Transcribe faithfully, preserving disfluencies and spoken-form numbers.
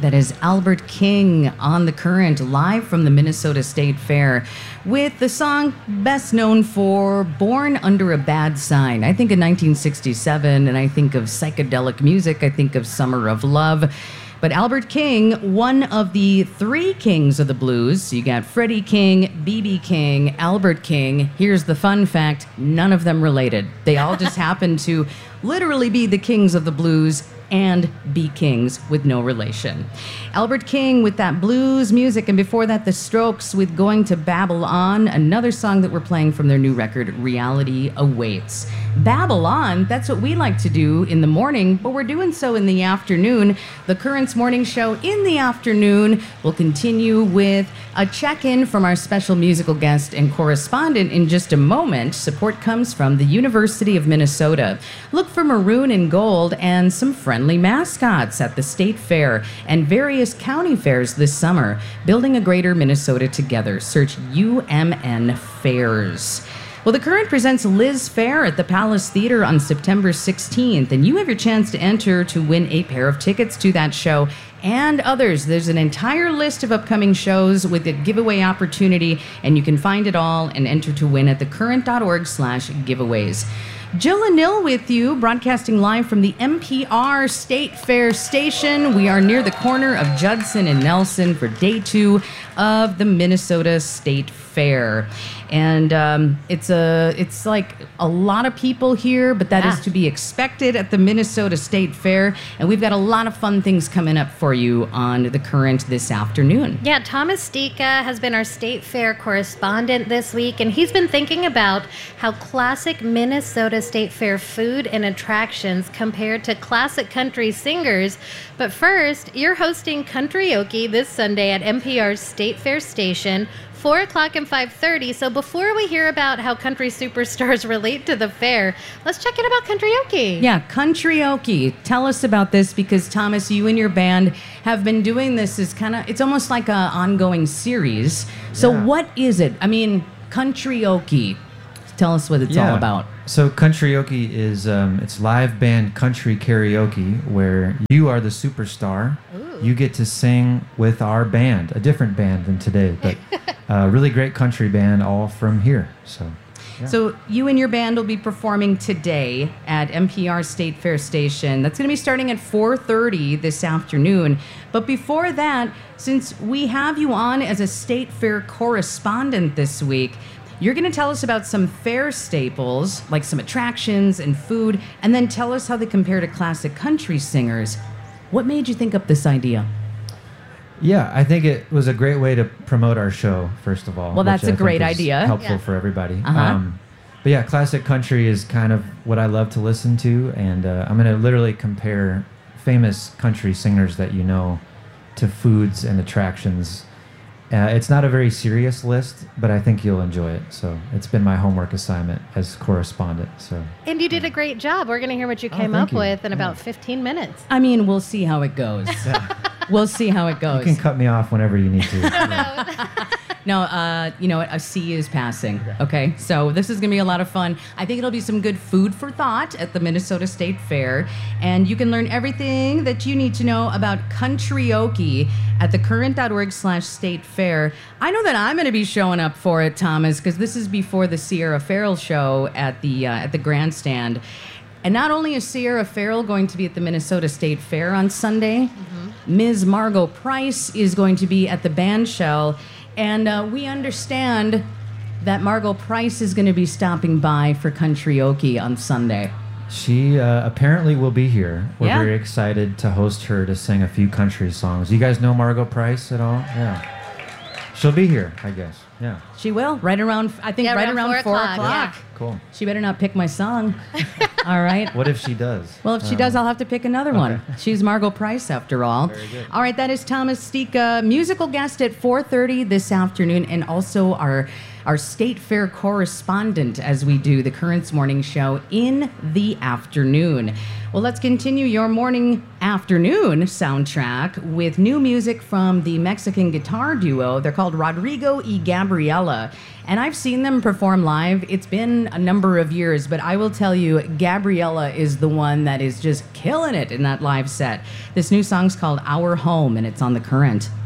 That is Albert King on The Current, live from the Minnesota State Fair, with the song best known for Born Under a Bad Sign. I think of nineteen sixty-seven, and I think of psychedelic music. I think of Summer of Love. But Albert King, one of the three kings of the blues. So you got Freddie King, B B King, Albert King. Here's the fun fact, none of them related. They all just happen to literally be the kings of the blues and be kings with no relation. Albert King with that blues music, and before that, The Strokes with Going to Babylon, another song that we're playing from their new record, Reality Awaits. Babylon, that's what we like to do in the morning, but we're doing so in the afternoon. The Current's morning show in the afternoon will continue with a check-in from our special musical guest and correspondent in just a moment. Support comes from the University of Minnesota. Look for maroon and gold and some friendly mascots at the State Fair and various county fairs this summer. Building a greater Minnesota together. Search U M N Fairs. Well, The Current presents Liz Fair at the Palace Theater on September sixteenth, and you have your chance to enter to win a pair of tickets to that show and others. There's an entire list of upcoming shows with a giveaway opportunity, and you can find it all and enter to win at thecurrent.org slash giveaways. Jill Anil with you, broadcasting live from the N P R State Fair station. We are near the corner of Judson and Nelson for day two of the Minnesota State Fair. And um, it's a it's like a lot of people here, but that yeah. is to be expected at the Minnesota State Fair. And we've got a lot of fun things coming up for you on The Current this afternoon. Yeah, Thomas Stika has been our State Fair correspondent this week, and he's been thinking about how classic Minnesota State Fair food and attractions compare to classic country singers. But first, you're hosting Country-oke this Sunday at N P R's State Fair station, four o'clock and five thirty. So before we hear about how country superstars relate to the fair, let's check in about Country-oke. Yeah, Country-oke. Tell us about this, because Thomas, you and your band have been doing this as kind of, it's almost like an ongoing series. So yeah. What is it? I mean, Country-oke. Tell us what it's yeah. all about. So Country-oke is um, it's live band country karaoke, where you are the superstar. Ooh. You get to sing with our band, a different band than today, but a really great country band, all from here. So, yeah. So you and your band will be performing today at N P R State Fair Station. That's going to be starting at four thirty this afternoon. But before that, since we have you on as a State Fair correspondent this week, you're going to tell us about some fair staples, like some attractions and food, and then tell us how they compare to classic country singers. What made you think up this idea? Yeah, I think it was a great way to promote our show, first of all. Well, that's a great is idea. Helpful yeah. for everybody. Uh-huh. Um, but yeah, classic country is kind of what I love to listen to, and uh, I'm going to literally compare famous country singers that you know to foods and attractions. Uh, it's not a very serious list, but I think you'll enjoy it. So it's been my homework assignment as correspondent. So. And you did a great job. We're going to hear what you Oh, came thank up you. with in Yeah. about fifteen minutes. I mean, we'll see how it goes. Yeah. We'll see how it goes. You can cut me off whenever you need to. Yeah. No, uh, you know what? A C is passing. Okay, so this is going to be a lot of fun. I think it'll be some good food for thought at the Minnesota State Fair, and you can learn everything that you need to know about Country-oke at thecurrent.org slash state fair. I know that I'm going to be showing up for it, Thomas, because this is before the Sierra Farrell show at the uh, at the grandstand. And not only is Sierra Farrell going to be at the Minnesota State Fair on Sunday, mm-hmm. Miz Margot Price is going to be at the Bandshell. And uh, we understand that Margot Price is going to be stopping by for Country-oke on Sunday. She uh, apparently will be here. We're Yeah. very excited to host her to sing a few country songs. You guys know Margot Price at all? Yeah. She'll be here, I guess. Yeah. She will, right around, I think Yeah, right around around four four o'clock, o'clock. yeah. Cool. She better not pick my song. All right. What if she does? Well, if she Uh, does, I'll have to pick another one. okay. She's Margot Price, after all. Very good. All right, that is Thomas Stika, musical guest at four thirty this afternoon, and also our our State Fair correspondent as we do the Current's morning show in the afternoon. Well, let's continue your morning afternoon soundtrack with new music from the Mexican guitar duo. They're called Rodrigo y Gabriela, and I've seen them perform live. It's been a number of years, but I will tell you, Gab Gabriella is the one that is just killing it in that live set. This new song's called Our Home, and it's on The Current.